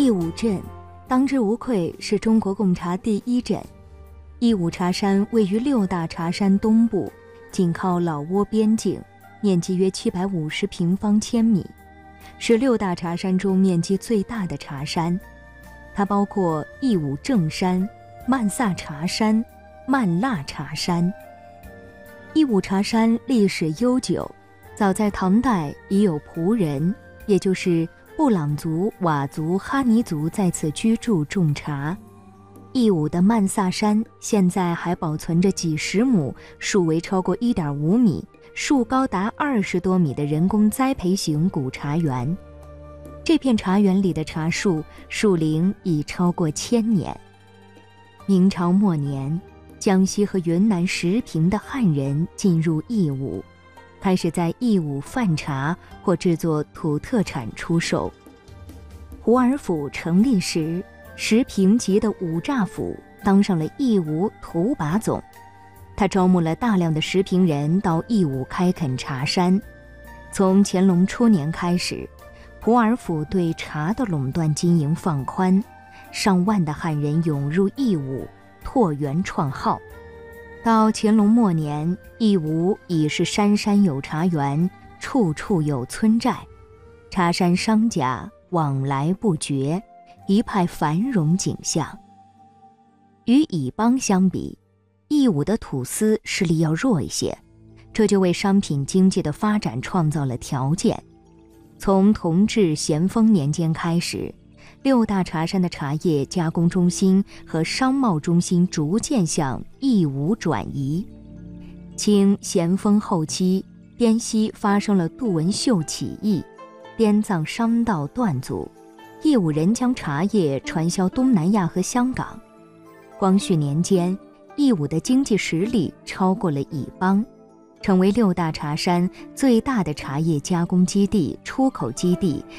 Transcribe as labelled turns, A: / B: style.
A: 义乌镇当之无愧是中国贡茶第一镇。义乌茶山位于六大茶山东部，紧靠老挝边境，面积约750平方千米，是六大茶山中面积最大的茶山。它包括义乌正山、曼萨茶山、曼腊茶山。义乌茶山历史悠久，早在唐代已有仆人，也就是布朗族、佤族、哈尼族在此居住种茶。义乌的曼萨山现在还保存着几十亩树围超过1.5米、树高达20多米的人工栽培型古茶园。这片茶园里的茶树树龄已超过1000年。明朝末年，江西和云南石屏的汉人进入义乌，开始在义乌贩茶或制作土特产出售。胡尔府成立时，石屏籍的武乍甫当上了义乌土把总，他招募了大量的石屏人到义乌开垦茶山。从乾隆初年开始，胡尔府对茶的垄断经营放宽，上万的汉人涌入义乌，拓园创号。到乾隆末年，义乌已是山山有茶园，处处有村寨，茶山商家往来不绝，一派繁荣景象。与乙邦相比，义乌的土司势力要弱一些，这就为商品经济的发展创造了条件。从同治、咸丰年间开始，六大茶山的茶叶加工中心和商贸中心逐渐向义乌转移。清咸丰后期，滇西发生了杜文秀起义，滇藏商道断阻，义乌人将茶叶传销东南亚和香港。光绪年间，义乌的经济实力超过了乙邦，成为六大茶山最大的茶叶加工基地、出口基地